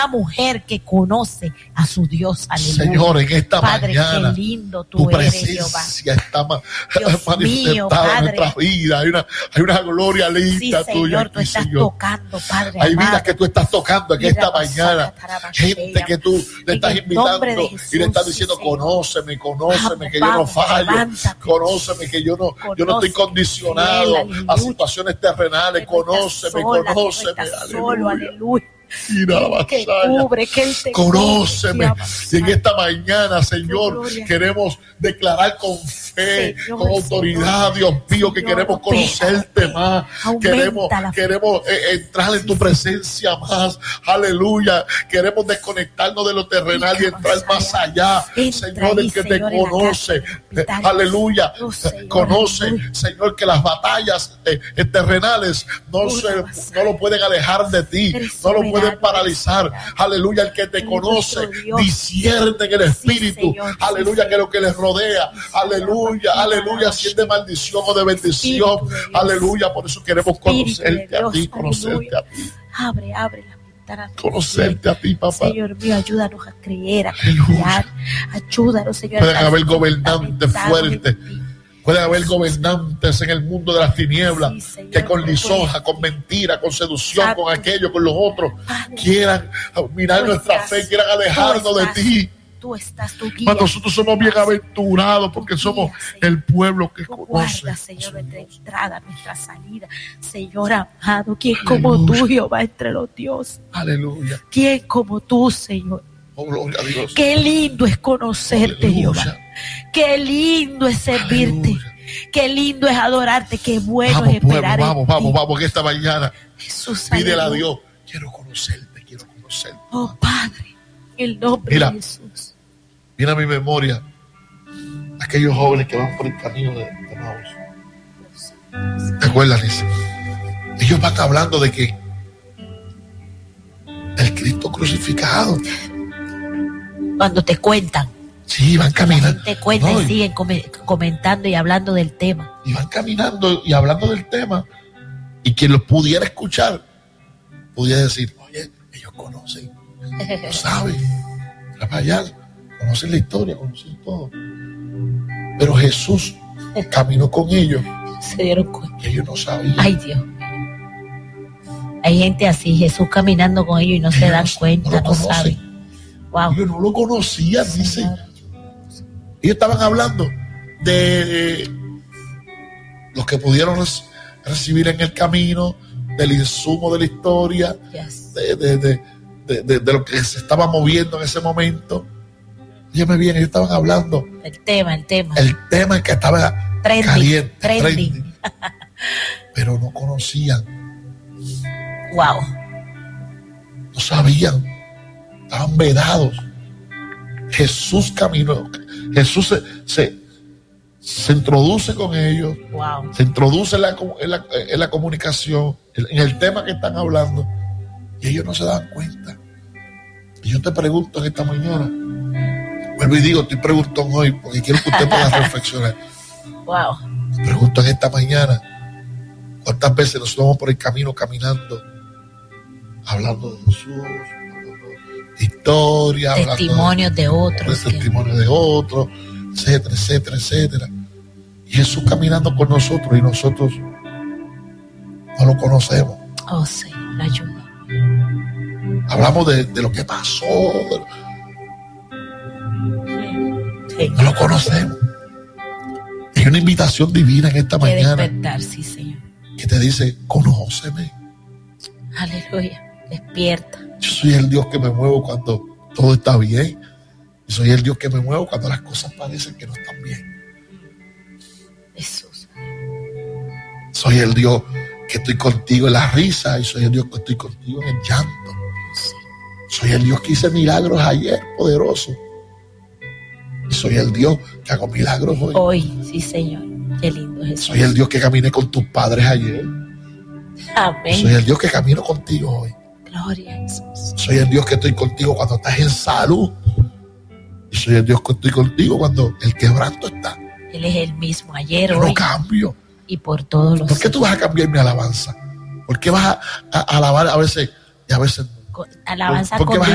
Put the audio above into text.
una mujer que conoce a su Dios. Aleluya. Señor, en esta Padre, mañana, qué lindo tu eres, presencia Jehová. está Dios mío, manifestada en Padre. nuestras vidas. Hay una gloria linda Sí, tuya Señor, tú aquí, estás Señor. tocando, Padre Hay amado. vidas que tú estás tocando en Mira, esta Pastora, mañana. Tarabashea. Gente que tú le En estás el invitando nombre de Jesús, y le estás sí, diciendo, Señor. conóceme, Vamos, que yo no fallo. levántate. Conóceme, que yo no estoy Conóceme, condicionado aleluya. a situaciones terrenales. Que no estás Conóceme, sola, conóceme. que no estás solo, Aleluya. aleluya. Mira la Que vasalla. cubre, que Él te Conóceme. cubre, Y en esta mañana, Señor, gloria. queremos declarar con fe, Señor, con autoridad, Señor. Dios mío, que Señor, queremos conocerte más. Aumenta la fe. Queremos entrar en tu presencia más. Aleluya. Queremos desconectarnos de lo terrenal y entrar más allá. Entra Señor, ahí, el que te Señor, en la conoce. casa del hospital. Aleluya. Oh, Señor, Conoce, aleluya. Señor, que las batallas terrenales no lo pueden alejar de ti. Eres No lo soberano, pueden paralizar. eres soberano. Aleluya, el que te Eres conoce, nuestro Dios. discierne en el Espíritu. Señor, Aleluya, sí, que lo que les rodea. Aleluya, aleluya, si es de maldición o de bendición. Espíritu de Dios. Aleluya, por eso queremos Espíritu de conocerte a Dios, ti, conocerte aleluya. a ti. Abre la ventana. Conocerte a ti, papá. Señor mío, ayúdanos a creer, a Aleluya. confiar. Ayúdanos, Señor. Pueden a haber estar gobernantes fundamentados en fuertes. ti. Pueden haber gobernantes en el mundo de las tinieblas Sí, Señor, que con pero lisonja, con mentira, con seducción, Exacto. con aquello, con los otros, Padre, quieran mirar tú nuestra estás, fe, quieran alejarnos de estás, ti. Tú estás, tu guía. Mas nosotros somos bienaventurados porque somos Señor. el pueblo que Tú conoce. guardas, Señor, nuestra entrada, nuestra salida. Señor amado, ¿quién como tú, Jehová, entre los dioses? Aleluya. ¿Quién como tú, Señor? Oh, gloria a Dios. Qué lindo es conocerte, Aleluya. Jehová. Qué lindo es servirte. Aleluya. Qué lindo es adorarte. Qué bueno Vamos, es esperar pueblo, en vamos, ti. que esta mañana Jesús, pídele a aleluya. Dios. Quiero conocerte. Oh, Padre, en el nombre Mira. de Jesús. Viene a mi memoria aquellos jóvenes que van por el camino de Maús. ¿Te acuerdas, Lisa? Ellos van hablando de que el Cristo crucificado. Cuando te cuentan, Sí, van caminando. te cuentan No, y siguen comentando y hablando del tema. y van caminando y hablando del tema. Y quien los pudiera escuchar, pudiera decir, oye, ellos conocen, lo saben, allá, conocen la historia, conocen todo. Pero Jesús caminó con ellos Se dieron cuenta. y ellos no sabían. Ay, Dios. Hay gente así, Jesús caminando con ellos y no se Ellos dan no cuenta, lo no conocen. saben. Wow. Ellos no lo conocían, dice. Señor. Ellos estaban hablando de los que pudieron recibir en el camino, del insumo de la historia, Yes. de lo que se estaba moviendo en ese momento. Óyeme bien, ellos estaban hablando El tema. el tema que estaba Trending, caliente, trending. trending, pero no conocían, Wow. no sabían, estaban vedados. Jesús caminó, Jesús se introduce con ellos, Wow. se introduce en la comunicación, en el tema que están hablando, y ellos no se dan cuenta. Y yo te pregunto en esta mañana, vuelvo y digo, estoy preguntando hoy, porque quiero que usted pueda reflexionar. Wow. Me pregunto en esta mañana, ¿cuántas veces nos vamos por el camino caminando, hablando de Jesús, hablando de historia, Testimonios de otros. de testimonio de otros, etcétera, etcétera, etcétera? Y Jesús caminando con nosotros y nosotros no lo conocemos. Oh, Señor, ayuda. Hablamos de lo que pasó, Sí. no lo conocemos. Hay una invitación divina en esta Que mañana despertar, sí, Señor. que te dice, conóceme. Aleluya. Despierta. Yo soy el Dios que me muevo cuando todo está bien. Y soy el Dios que me muevo cuando las cosas parecen que no están bien. Jesús. Soy el Dios que estoy contigo en la risa y soy el Dios que estoy contigo en el llanto. Soy el Dios que hice milagros ayer, poderoso. Y soy el Dios que hago milagros hoy. Hoy, sí, Señor. Qué lindo es Jesús. Soy el Dios que caminé con tus padres ayer. Amén. Soy el Dios que camino contigo hoy. Gloria a Jesús. Soy el Dios que estoy contigo cuando estás en salud. Y soy el Dios que estoy contigo cuando el quebranto está. Él es el mismo ayer, Yo hoy no cambio. y por todos los ¿Por qué tú vas a cambiar mi alabanza? ¿Por qué vas a alabar a veces y a veces no? alabanza ¿Por qué con vas a